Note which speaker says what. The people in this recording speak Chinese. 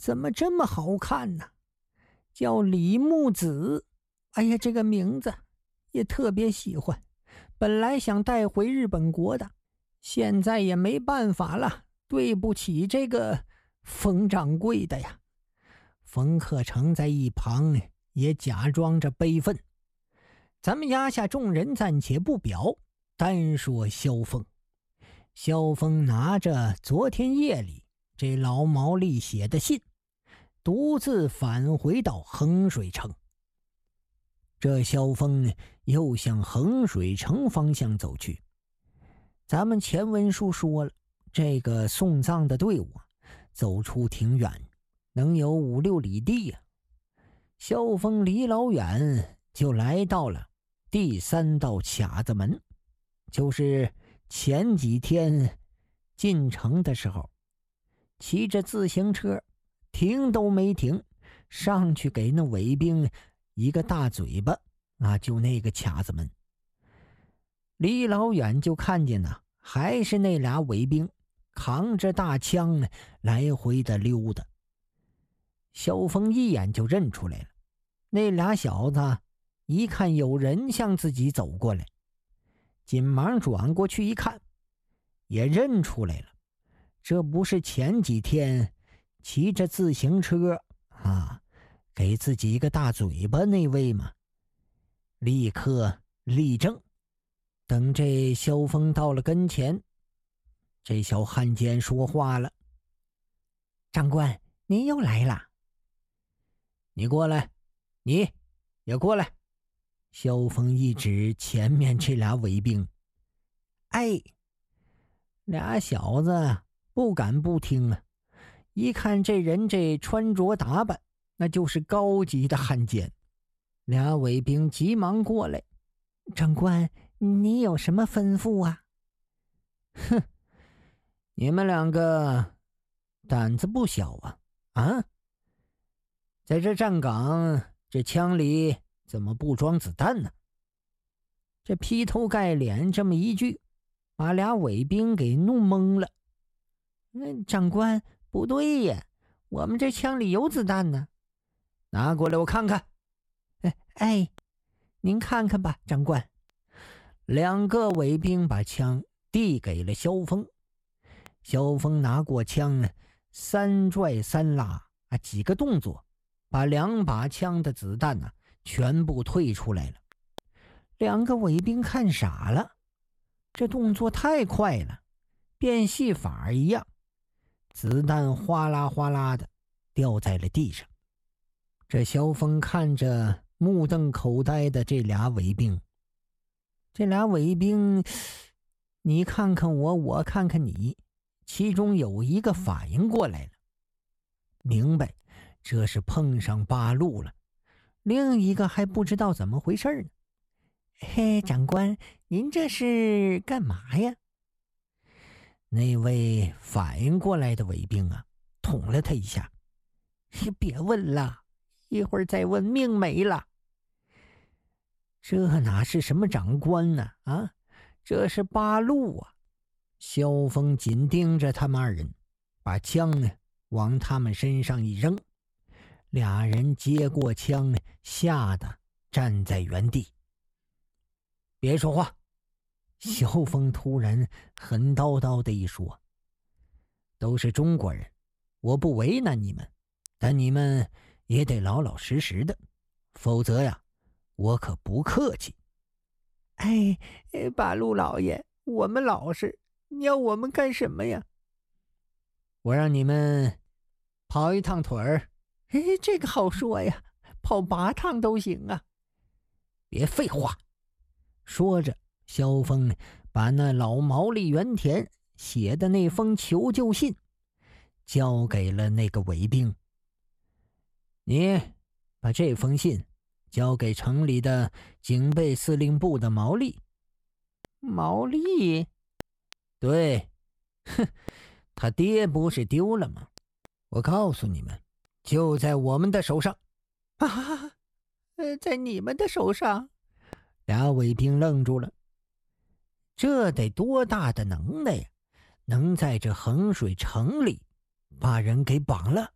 Speaker 1: 怎么这么好看呢？叫李木子。哎呀，这个名字也特别喜欢，本来想带回日本国的，现在也没办法了，对不起这个冯掌柜的呀。冯克成在一旁也假装着悲愤。咱们压下众人暂且不表，单说萧峰。萧峰拿着昨天夜里这老毛利写的信，独自返回到衡水城。这萧峰又向衡水城方向走去。咱们前文书说了，这个送葬的队伍走出挺远，能有5-6里地呀。萧峰离老远就来到了第3道卡子门，就是前几天进城的时候，骑着自行车停都没停，上去给那卫兵一个大嘴巴就那个卡子门。离老远就看见还是那俩卫兵扛着大枪来回的溜达。萧峰一眼就认出来了，那俩小子一看有人向自己走过来，紧忙转过去一看，也认出来了，这不是前几天骑着自行车给自己一个大嘴巴那位吗？立刻立正。等这萧峰到了跟前，这小汉奸说话了：长官，您又来了。你过来，你也过来。萧峰一指前面这俩卫兵。哎，俩小子不敢不听啊，一看这人这穿着打扮，那就是高级的汉奸。俩卫兵急忙过来：长官，你有什么吩咐啊？哼，你们两个胆子不小啊！在这站岗，这枪里怎么不装子弹呢？这劈头盖脸这么一句，把俩卫兵给弄懵了。长官，不对呀，我们这枪里有子弹呢。拿过来我看看。哎，您看看吧，长官。两个卫兵把枪递给了萧峰。萧峰拿过枪3拽3拉几个动作，把2把枪的子弹全部退出来了。两个卫兵看傻了，这动作太快了，变戏法一样，子弹哗啦哗啦的掉在了地上。这萧峰看着目瞪口呆的这俩卫兵，这俩卫兵你看看我，我看看你，其中有一个反应过来了，明白这是碰上八路了，另一个还不知道怎么回事呢。嘿，长官，您这是干嘛呀？那位反应过来的卫兵捅了他一下。别问了，一会儿再问命没了。这哪是什么长官呢？这是八路啊！萧峰紧盯着他们二人，把枪往他们身上一扔，俩人接过枪吓得站在原地。别说话！萧峰突然狠叨叨的一说：都是中国人，我不为难你们，但你们也得老老实实的，否则我可不客气。八路老爷，我们老实，你要我们干什么呀？我让你们跑1趟腿儿。这个好说呀，跑8趟都行啊。别废话！说着，萧峰把那老毛利元田写的那封求救信交给了那个卫兵。你把这封信交给城里的警备司令部的毛利。毛利？对，他爹不是丢了吗？我告诉你们，就在我们的手上。在你们的手上？俩卫兵愣住了，这得多大的能耐呀，能在这衡水城里把人给绑了？